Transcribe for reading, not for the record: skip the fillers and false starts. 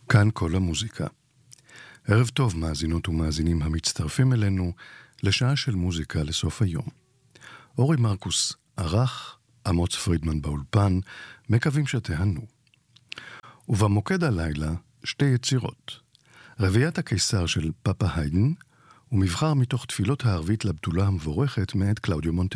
כאן כל המוזיקה. ערב טוב מאזינות ומאזינים המצטרפים אלינו לשעה של מוזיקה לסוף היום. אורי מרקוס ערך, אמוץ פרידמן באולפן, מקווים שתהנו. ובמוקד הלילה שתי יצירות. רביעיית הקיסר של פאפה היידן, ומבחר מתוך תפילות הערבית לבתולה המבורכת מאת קלאודיו מונטליטו.